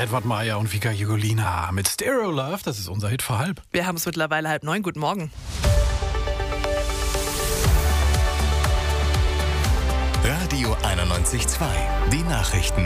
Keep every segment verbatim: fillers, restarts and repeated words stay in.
Edward Meier und Vika Jugolina mit Stereo Love. Das ist unser Hit vor halb. Wir haben es mittlerweile halb neun. Guten Morgen. Radio einundneunzig Komma zwei. Die Nachrichten.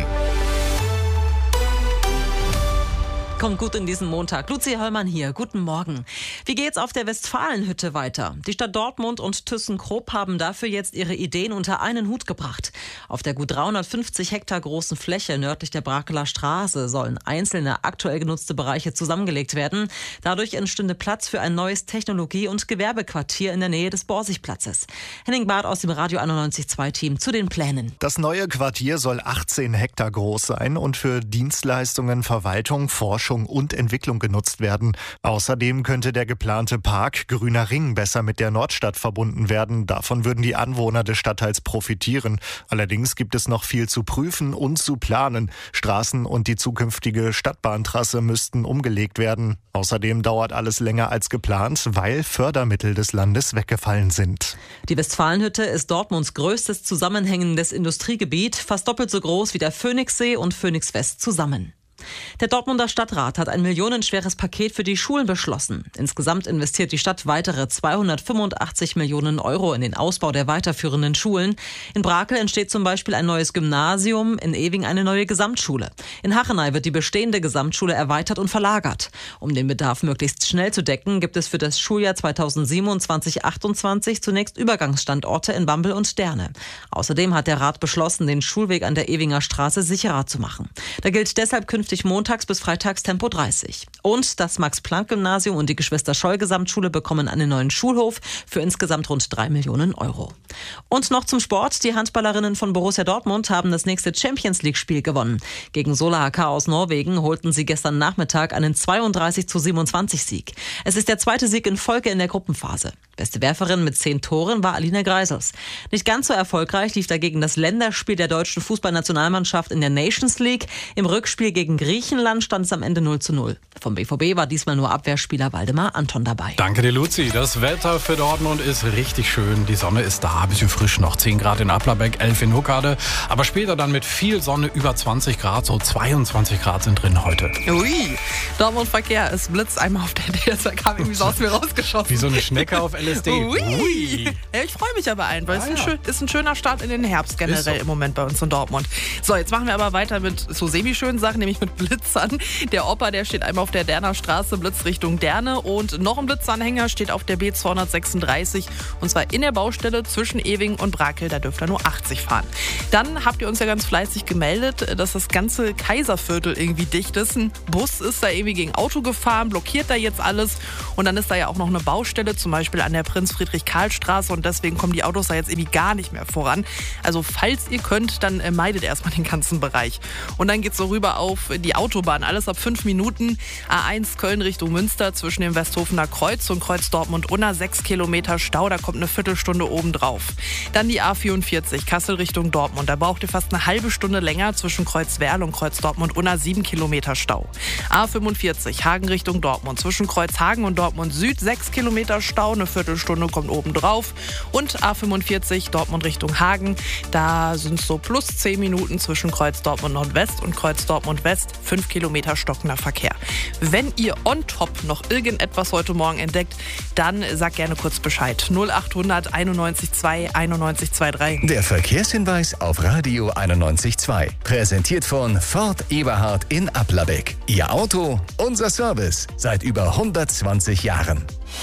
Kommt gut in diesen Montag. Lucia Höllmann hier. Guten Morgen. Wie geht's auf der Westfalenhütte weiter? Die Stadt Dortmund und ThyssenKrupp haben dafür jetzt ihre Ideen unter einen Hut gebracht. Auf der gut dreihundertfünfzig Hektar großen Fläche nördlich der Brakeler Straße sollen einzelne aktuell genutzte Bereiche zusammengelegt werden. Dadurch entstünde Platz für ein neues Technologie- und Gewerbequartier in der Nähe des Borsigplatzes. Henning Barth aus dem Radio einundneunzig Komma zwei Team zu den Plänen. Das neue Quartier soll achtzehn Hektar groß sein und für Dienstleistungen, Verwaltung, Forschung und Entwicklung genutzt werden. Außerdem könnte der geplante Park Grüner Ring besser mit der Nordstadt verbunden werden. Davon würden die Anwohner des Stadtteils profitieren. Allerdings gibt es noch viel zu prüfen und zu planen. Straßen und die zukünftige Stadtbahntrasse müssten umgelegt werden. Außerdem dauert alles länger als geplant, weil Fördermittel des Landes weggefallen sind. Die Westfalenhütte ist Dortmunds größtes zusammenhängendes Industriegebiet, fast doppelt so groß wie der Phoenixsee und Phoenix West zusammen. Der Dortmunder Stadtrat hat ein millionenschweres Paket für die Schulen beschlossen. Insgesamt investiert die Stadt weitere zweihundertfünfundachtzig Millionen Euro in den Ausbau der weiterführenden Schulen. In Brakel entsteht zum Beispiel ein neues Gymnasium, in Ewing eine neue Gesamtschule. In Hachenay wird die bestehende Gesamtschule erweitert und verlagert. Um den Bedarf möglichst schnell zu decken, gibt es für das Schuljahr zweitausendsiebenundzwanzig achtundzwanzig zunächst Übergangsstandorte in Bambel und Derne. Außerdem hat der Rat beschlossen, den Schulweg an der Ewinger Straße sicherer zu machen. Da gilt deshalb künftig montags bis freitags Tempo dreißig. Und das Max-Planck-Gymnasium und die Geschwister-Scholl-Gesamtschule bekommen einen neuen Schulhof für insgesamt rund drei Millionen Euro. Und noch zum Sport. Die Handballerinnen von Borussia Dortmund haben das nächste Champions-League-Spiel gewonnen. Gegen Sola H K aus Norwegen holten sie gestern Nachmittag einen zweiunddreißig zu siebenundzwanzig Sieg. Es ist der zweite Sieg in Folge in der Gruppenphase. Beste Werferin mit zehn Toren war Alina Greisels. Nicht ganz so erfolgreich lief dagegen das Länderspiel der deutschen Fußballnationalmannschaft in der Nations League. Im Rückspiel gegen Griechenland stand es am Ende null zu null. Vom B V B war diesmal nur Abwehrspieler Waldemar Anton dabei. Danke dir, Luzi. Das Wetter für Dortmund ist richtig schön. Die Sonne ist da, ein bisschen frisch noch. zehn Grad in Applerbeck, elf in Huckade. Aber später dann mit viel Sonne über zwanzig Grad. So zweiundzwanzig Grad sind drin heute. Ui, Dortmund Verkehr. Es blitzt einmal auf der D S. Da kam irgendwie so aus mir rausgeschossen. Wie so eine Schnecke auf L S D. Ui. Ui. Ja, ich freue mich aber ein, weil Ah, es ein, ja. schön, ist ein schöner Start in den Herbst generell Ist so. im Moment bei uns in Dortmund. So, jetzt machen wir aber weiter mit so semi-schönen Sachen, nämlich mit Blitzern. Der Opa, der steht einmal auf der Derner Straße, Blitz Richtung Derne. Und noch ein Blitzanhänger steht auf der B zweihundertsechsunddreißig. Und zwar in der Baustelle zwischen Ewing und Brakel. Da dürft ihr nur achtzig fahren. Dann habt ihr uns ja ganz fleißig gemeldet, dass das ganze Kaiserviertel irgendwie dicht ist. Ein Bus ist da irgendwie gegen Auto gefahren, blockiert da jetzt alles. Und dann ist da ja auch noch eine Baustelle, zum Beispiel an der Prinz-Friedrich-Karl-Straße. Und deswegen kommen die Autos da jetzt irgendwie gar nicht mehr voran. Also falls ihr könnt, dann äh, meidet erstmal den ganzen Bereich. Und dann geht's so rüber auf die Autobahn. Alles ab fünf Minuten. A eins Köln Richtung Münster zwischen dem Westhofener Kreuz und Kreuz Dortmund-Unna. Sechs Kilometer Stau, da kommt eine Viertelstunde oben drauf. Dann die A vierundvierzig Kassel Richtung Dortmund. Da braucht ihr fast eine halbe Stunde länger zwischen Kreuz Werl und Kreuz Dortmund-Unna. Sieben Kilometer Stau. A fünfundvierzig Hagen Richtung Dortmund. Zwischen Kreuz Hagen und Dortmund Süd. Sechs Kilometer Stau, eine Viertelstunde kommt oben drauf. Und A fünfundvierzig Dortmund Richtung Hagen. Da sind es so plus zehn Minuten zwischen Kreuz Dortmund Nordwest und Kreuz Dortmund West. Fünf Kilometer stockender Verkehr. Wenn ihr on top noch irgendetwas heute Morgen entdeckt, dann sagt gerne kurz Bescheid. null achthundert einundneunzig zwei einundneunzig dreiundzwanzig. Der Verkehrshinweis auf Radio einundneunzig Komma zwei. Präsentiert von Ford Eberhard in Applerbeck. Ihr Auto, unser Service. Seit über hundertzwanzig Jahren.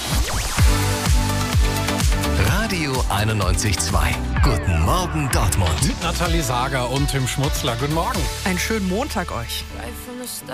Radio einundneunzig Komma zwei. Guten Morgen Dortmund. Mit Nathalie Sager und Tim Schmutzler. Guten Morgen. Einen schönen Montag euch. Right from the start.